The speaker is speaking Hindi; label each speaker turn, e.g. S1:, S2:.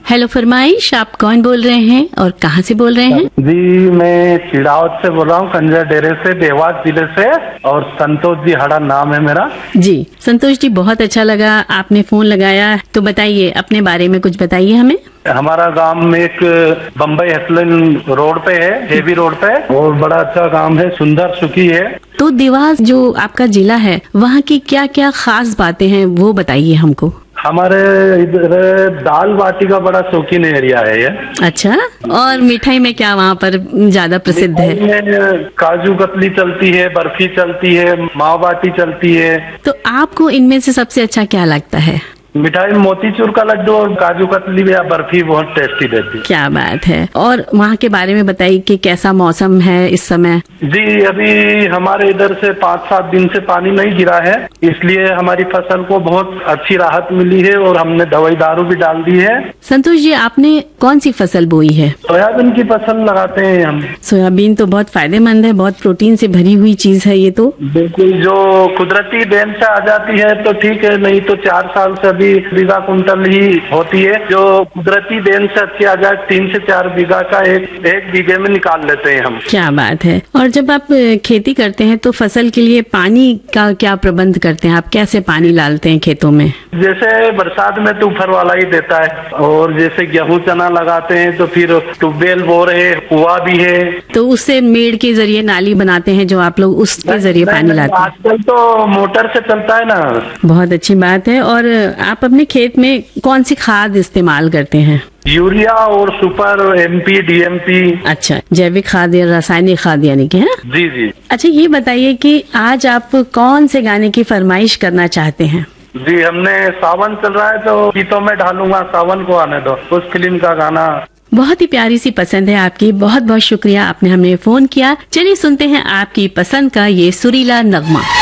S1: हेलो फरमाइश, आप कौन बोल रहे हैं और कहाँ से बोल रहे हैं?
S2: जी मैं चिड़ावत से बोल रहा हूँ, कंजर डेरे से, देवास जिले से। और संतोष जी हड़ा नाम है मेरा।
S1: जी संतोष जी, बहुत अच्छा लगा आपने फोन लगाया। तो बताइए, अपने बारे में कुछ बताइए हमें।
S2: हमारा गांव में एक बम्बई हसलन रोड पे है, हेवी रोड पे, और बड़ा अच्छा गांव है, सुंदर सुखी है।
S1: तो देवास जो आपका जिला है, वहाँ की क्या क्या खास बातें हैं वो बताइए हमको।
S2: हमारे इधर दाल बाटी का बड़ा शौकीन एरिया है ये।
S1: अच्छा, और मिठाई में क्या वहाँ पर ज्यादा प्रसिद्ध है?
S2: काजू कतली चलती है, बर्फी चलती है, मावा बाटी चलती है।
S1: तो आपको इनमें से सबसे अच्छा क्या लगता है?
S2: मिठाई मोतीचूर का लड्डू और काजू कतली या बर्फी बहुत टेस्टी रहती है।
S1: क्या बात है। और वहाँ के बारे में बताइए कि कैसा मौसम है इस समय?
S2: जी अभी हमारे इधर से 5-7 दिन से पानी नहीं गिरा है, इसलिए हमारी फसल को बहुत अच्छी राहत मिली है और हमने दवाई दारू भी डाल दी है।
S1: संतोष जी, आपने कौन सी फसल बोई है?
S2: सोयाबीन की फसल लगाते हैं हम।
S1: सोयाबीन तो बहुत फायदेमंद है, बहुत प्रोटीन से भरी हुई चीज है ये तो।
S2: बिल्कुल, जो कुदरती देन से आ जाती है तो ठीक है, नहीं तो 4 साल से अभी बीघा कुंटल ही होती है। जो कुदरती देन से अच्छी आ जाए 3 से 4 बीघा का एक बीघे में निकाल लेते हैं हम।
S1: क्या बात है। और जब आप खेती करते हैं तो फसल के लिए पानी का क्या प्रबंध करते हैं? आप कैसे पानी डालते हैं खेतों में?
S2: जैसे बरसात में तो ऊपर वाला ही देता है, और जैसे गेहूं चना लगाते हैं तो फिर ट्यूबवेल बोर है, कुआं भी है।
S1: तो उससे मेड़ के जरिए नाली बनाते हैं जो आप लोग, उसके जरिए पानी लाते हैं?
S2: आजकल तो मोटर से चलता है ना।
S1: बहुत अच्छी बात है। और आप अपने खेत में कौन सी खाद इस्तेमाल करते हैं?
S2: यूरिया और सुपर MP DMP।
S1: अच्छा, जैविक खाद या रासायनिक खाद यानी कि है?
S2: जी जी।
S1: अच्छा, ये बताइए कि आज आप कौन से गाने की फरमाइश करना चाहते हैं?
S2: जी हमने सावन चल रहा है तो गीतों में ढालूंगा, सावन को आने दो, उस फिल्म का गाना।
S1: बहुत ही प्यारी सी पसंद है आपकी। बहुत बहुत शुक्रिया, आपने हमें फोन किया। चलिए सुनते हैं आपकी पसंद का ये सुरीला नगमा।